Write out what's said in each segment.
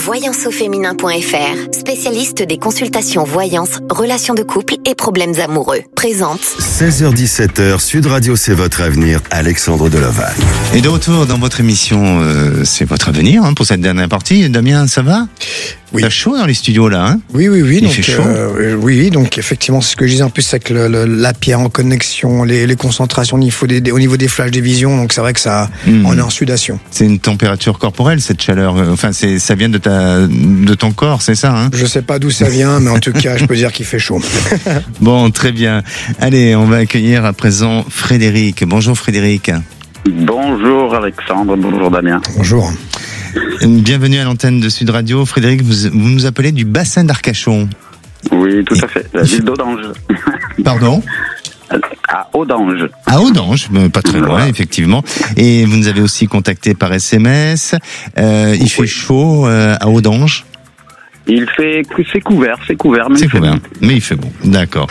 Voyanceauféminin.fr, spécialiste des consultations voyance, relations de couple et problèmes amoureux. Présente 16h-17h, Sud Radio, c'est votre avenir, Alexandre Delovac. Et de retour dans votre émission, c'est votre avenir pour cette dernière partie. Damien, ça va ? Oui. T'as chaud dans les studios là, hein ? Oui. Il donc, fait chaud. Oui, donc effectivement, c'est ce que je disais en plus avec la pierre en connexion, les concentrations au niveau des flashs, des visions. Donc c'est vrai que ça, on est en sudation. C'est une température corporelle, cette chaleur. Enfin, ça vient de ton corps, c'est ça, hein ? Je sais pas d'où ça vient, mais en tout cas, je peux dire qu'il fait chaud. Bon, très bien. Allez, on va accueillir à présent Frédéric. Bonjour Frédéric. Bonjour Alexandre, bonjour Damien. Bonjour. Bienvenue à l'antenne de Sud Radio. Frédéric, vous nous appelez du bassin d'Arcachon. Oui, tout à fait, la ville d'Audange. Pardon ? À Audange. À Audange, pas très loin, effectivement. Et vous nous avez aussi contacté par SMS. Il fait chaud à Audange. C'est couvert, mais c'est couvert, mais il fait bon. D'accord.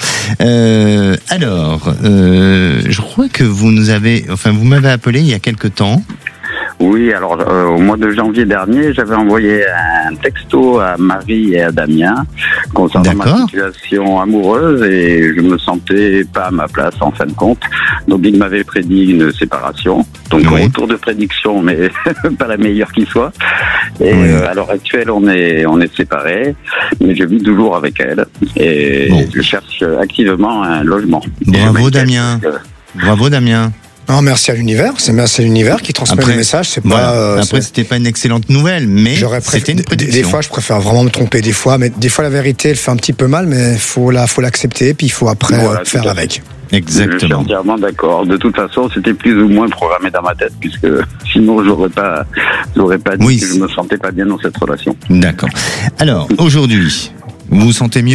Alors, je crois que vous m'avez appelé il y a quelque temps. Oui, alors au mois de janvier dernier, j'avais envoyé un texto à Marie et à Damien concernant ma situation amoureuse et je me sentais pas à ma place en fin de compte. Donc ils m'avaient prédit une séparation. Donc retour de prédiction, mais pas la meilleure qui soit. Et à l'heure actuelle, on est séparés, mais je vis toujours avec elle et je cherche activement un logement. Bravo Damien. Bravo Damien. Non, merci à l'univers. C'est merci à l'univers qui transmet le message. C'est pas. Après, c'était pas une excellente nouvelle, mais c'était une prédiction. Des fois, je préfère vraiment me tromper. Des fois, la vérité, elle fait un petit peu mal, mais faut l'accepter, puis il faut après faire avec. Exactement. Je suis entièrement d'accord. De toute façon, c'était plus ou moins programmé dans ma tête, puisque sinon, j'aurais pas dit que je me sentais pas bien dans cette relation. D'accord. Alors, aujourd'hui, vous vous sentez mieux ?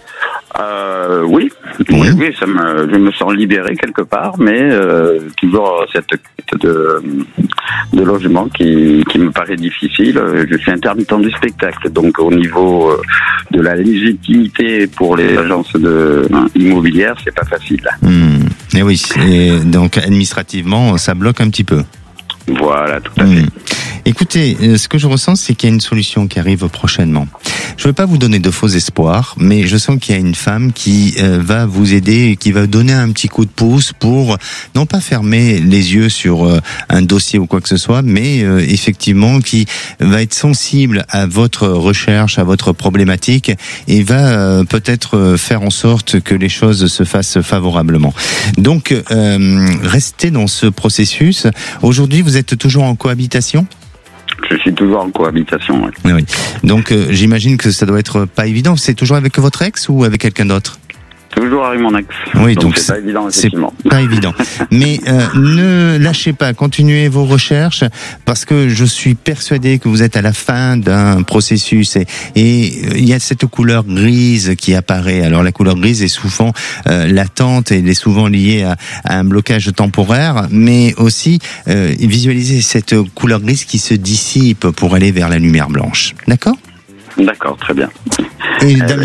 Oui, je me sens libéré quelque part, mais toujours cette quête de logement qui me paraît difficile. Je suis intermittent du spectacle, donc au niveau de la légitimité pour les agences immobilières, c'est pas facile. Et oui, donc administrativement, ça bloque un petit peu. Voilà, tout à fait. Écoutez, ce que je ressens, c'est qu'il y a une solution qui arrive prochainement. Je ne veux pas vous donner de faux espoirs, mais je sens qu'il y a une femme qui va vous aider et qui va donner un petit coup de pouce pour non pas fermer les yeux sur un dossier ou quoi que ce soit, mais effectivement qui va être sensible à votre recherche, à votre problématique et va peut-être faire en sorte que les choses se fassent favorablement. Donc, restez dans ce processus. Aujourd'hui, vous êtes toujours en cohabitation ? Je suis toujours en cohabitation, oui. Oui. Donc, j'imagine que ça doit être pas évident. C'est toujours avec votre ex ou avec quelqu'un d'autre ? Toujours avec mon ex. Oui, donc c'est pas évident, effectivement. C'est pas évident. Mais ne lâchez pas, continuez vos recherches parce que je suis persuadé que vous êtes à la fin d'un processus et il y a cette couleur grise qui apparaît. Alors la couleur grise est souvent latente et elle est souvent liée à un blocage temporaire, mais aussi visualisez cette couleur grise qui se dissipe pour aller vers la lumière blanche. D'accord ? D'accord, très bien. Et Damien ?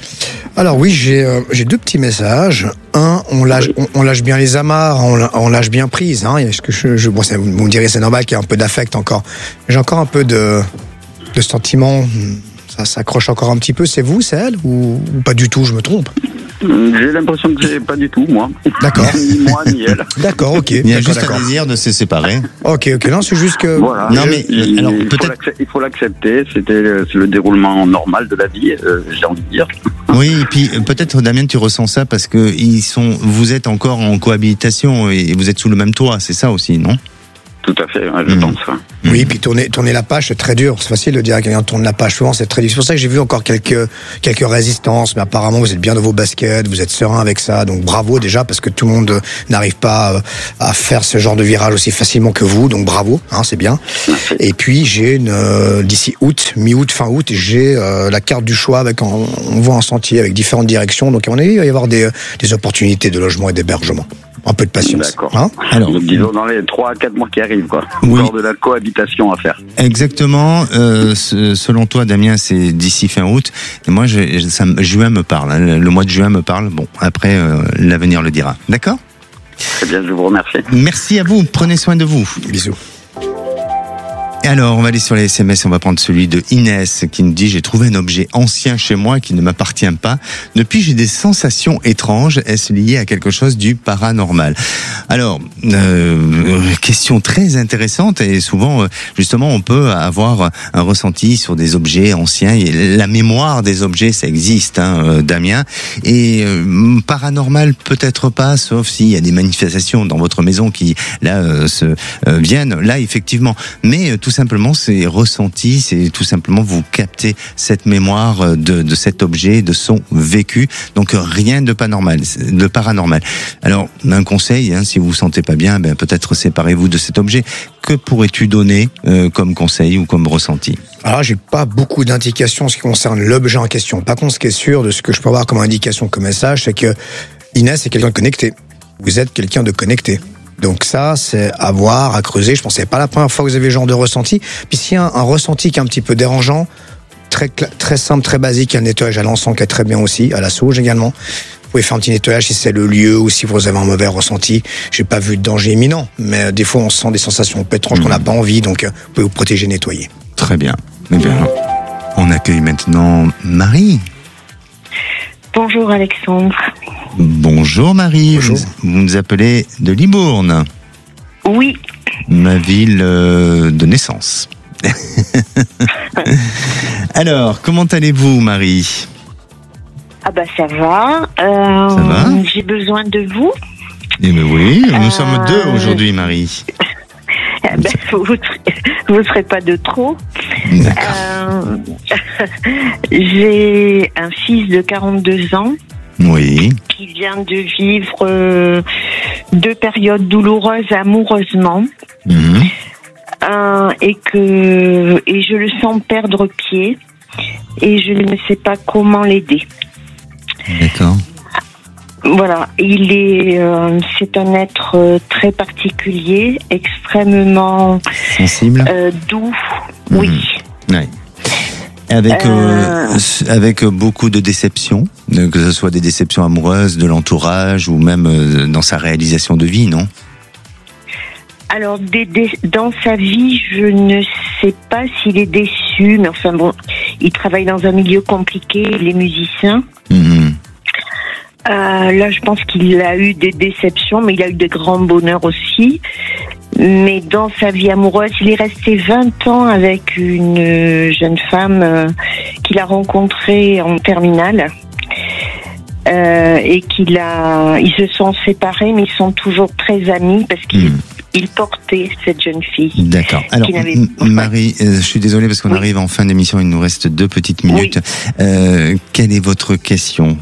Alors oui, j'ai deux petits messages. Un, on lâche bien les amarres, on lâche bien prise. Hein. Est-ce que vous me direz c'est normal qu'il y ait un peu d'affect encore. J'ai encore un peu de sentiment. Ça s'accroche encore un petit peu. C'est vous, c'est elle ou pas du tout? Je me trompe? J'ai l'impression que c'est pas du tout, moi. D'accord. Ni moi, ni elle. D'accord, ok. Il y a juste un désir de se séparer. Ok. Non, c'est juste que... Voilà. Non, mais alors, il faut l'accepter. C'est le déroulement normal de la vie, j'ai envie de dire. Oui, et puis peut-être, Damien, tu ressens ça parce que vous êtes encore en cohabitation et vous êtes sous le même toit, c'est ça aussi, non? Tout à fait, je pense. Oui, puis tourner la page, c'est très dur. C'est facile de dire à quelqu'un tourne la page. Souvent, c'est très difficile. C'est pour ça que j'ai vu encore quelques résistances. Mais apparemment, vous êtes bien dans vos baskets, vous êtes serein avec ça. Donc, bravo déjà, parce que tout le monde n'arrive pas à faire ce genre de virage aussi facilement que vous. Donc, bravo, c'est bien. Merci. Et puis, j'ai d'ici mi-août, fin août, j'ai la carte du choix on voit un sentier avec différentes directions. Donc, à mon avis, il va y avoir des opportunités de logement et d'hébergement. Un peu de patience. D'accord. Alors, donc, disons dans les 3 à 4 mois qui arrivent, quoi. Oui. Encore de la cohabitation à faire. Exactement. Selon toi, Damien, c'est d'ici fin août. Et moi, juin me parle. Le mois de juin me parle. Bon, après, l'avenir le dira. D'accord ? Très bien, je vous remercie. Merci à vous. Prenez soin de vous. Bisous. Et alors, on va aller sur les SMS, on va prendre celui de Inès qui nous dit « J'ai trouvé un objet ancien chez moi qui ne m'appartient pas. Depuis, j'ai des sensations étranges. Est-ce lié à quelque chose du paranormal ?» Alors, question très intéressante et souvent, justement, on peut avoir un ressenti sur des objets anciens. Et la mémoire des objets, ça existe, hein, Damien. Et paranormal, peut-être pas, sauf s'il y a des manifestations dans votre maison qui, là, viennent. Là, effectivement. Mais tout simplement, c'est ressenti, c'est tout simplement vous captez cette mémoire de cet objet, de son vécu. Donc rien de paranormal. Alors un conseil, hein, si vous vous sentez pas bien, peut-être séparez-vous de cet objet. Que pourrais-tu donner comme conseil ou comme ressenti? Alors j'ai pas beaucoup d'indications en ce qui concerne l'objet en question. Par contre, ce qui est sûr de ce que je peux avoir comme indication, comme message, c'est que Inès est quelqu'un de connecté. Vous êtes quelqu'un de connecté. Donc ça, c'est à voir, à creuser. Je pense que c'est pas la première fois que vous avez ce genre de ressenti. Puis s'il y a un ressenti qui est un petit peu dérangeant, très simple, très basique, il y a un nettoyage à l'encens qui est très bien aussi, à la sauge également. Vous pouvez faire un petit nettoyage si c'est le lieu ou si vous avez un mauvais ressenti. J'ai pas vu de danger imminent, mais des fois on sent des sensations un peu étranges qu'on n'a pas envie, donc vous pouvez vous protéger, nettoyer. Très bien. Eh bien, on accueille maintenant Marie. Bonjour Alexandre. Bonjour Marie. Bonjour. Vous nous appelez de Libourne. Oui. Ma ville de naissance. Alors, comment allez-vous, Marie? Ah bah ça va. Ça va? J'ai besoin de vous. Eh bien oui, nous sommes deux aujourd'hui, Marie. Vous serez pas de trop. J'ai un fils de 42 ans. Oui. Qui vient de vivre 2 périodes douloureuses amoureusement. Mmh. Et je le sens perdre pied et je ne sais pas comment l'aider. D'accord. Voilà, c'est un être très particulier, extrêmement sensible, doux. Oui. Ouais. Avec beaucoup de déceptions, que ce soit des déceptions amoureuses, de l'entourage ou même dans sa réalisation de vie, non? Alors, dans sa vie, je ne sais pas s'il est déçu, mais enfin bon, il travaille dans un milieu compliqué, il est musicien. Mmh. Là, je pense qu'il a eu des déceptions, mais il a eu des grands bonheurs aussi. Mais dans sa vie amoureuse, il est resté 20 ans avec une jeune femme qu'il a rencontrée en terminale. Et ils se sont séparés, mais ils sont toujours très amis parce qu'il portait cette jeune fille. D'accord. Alors, Marie, je suis désolé parce qu'on arrive en fin d'émission, il nous reste 2 petites minutes. Oui. Quelle est votre question?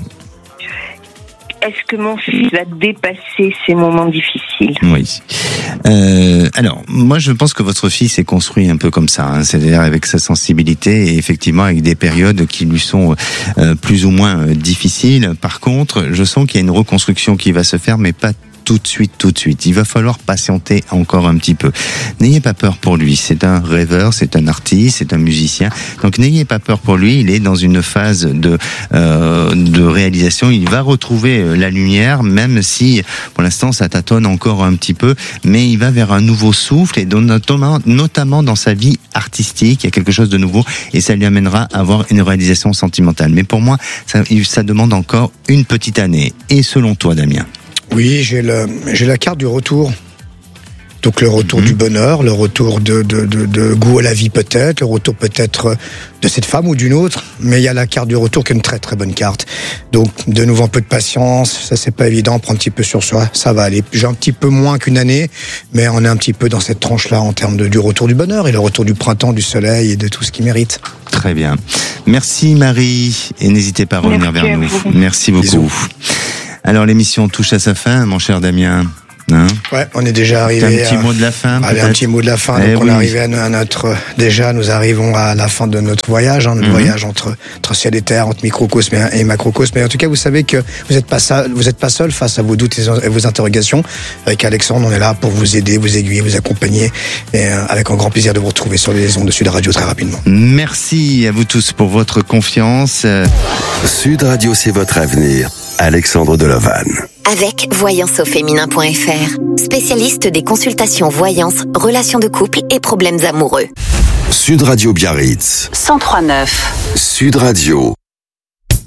Est-ce que mon fils va dépasser ces moments difficiles? Oui. Alors, moi, je pense que votre fils est construit un peu comme ça, hein, c'est-à-dire avec sa sensibilité et effectivement avec des périodes qui lui sont plus ou moins difficiles. Par contre, je sens qu'il y a une reconstruction qui va se faire, mais pas tout de suite. Il va falloir patienter encore un petit peu. N'ayez pas peur pour lui. C'est un rêveur, c'est un artiste, c'est un musicien. Donc n'ayez pas peur pour lui. Il est dans une phase de réalisation. Il va retrouver la lumière, même si pour l'instant ça tâtonne encore un petit peu. Mais il va vers un nouveau souffle et notamment dans sa vie artistique, il y a quelque chose de nouveau et ça lui amènera à avoir une réalisation sentimentale. Mais pour moi, ça demande encore une petite année. Et selon toi, Damien? Oui, j'ai la carte du retour. Donc le retour du bonheur, le retour de goût à la vie peut-être, le retour peut-être de cette femme ou d'une autre, mais il y a la carte du retour qui est une très très bonne carte. Donc de nouveau un peu de patience, ça c'est pas évident, prendre un petit peu sur soi, ça va aller. J'ai un petit peu moins qu'une année, mais on est un petit peu dans cette tranche-là en termes du retour du bonheur et le retour du printemps, du soleil et de tout ce qu'il mérite. Très bien. Merci Marie, et n'hésitez pas à revenir vers nous. Merci beaucoup. Bisous. Alors l'émission touche à sa fin, mon cher Damien. Hein? Ouais, on est déjà arrivé. Un petit mot de la fin. Allez, un petit mot de la fin. Donc on est arrivé à notre. Déjà, nous arrivons à la fin de notre voyage, notre voyage entre ciel et terre, entre microcosme et macrocosme. Mais en tout cas, vous savez que vous n'êtes pas seul face à vos doutes et vos interrogations. Avec Alexandre, on est là pour vous aider, vous aiguiller, vous accompagner, et avec un grand plaisir de vous retrouver sur les ondes de Sud Radio très rapidement. Merci à vous tous pour votre confiance. Sud Radio, c'est votre avenir. Alexandre Delovan. avec voyanceauféminin.fr. Spécialiste des consultations voyance, relations de couple et problèmes amoureux. Sud Radio Biarritz. 103.9. Sud Radio.